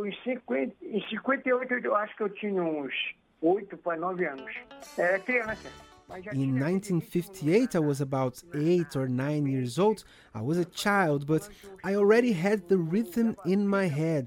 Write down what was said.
em 58 eu acho que eu tinha uns 8 para 9 anos. Era criança. In 1958, I was about 8 or 9 years old. I was a child, but I already had the rhythm in my head.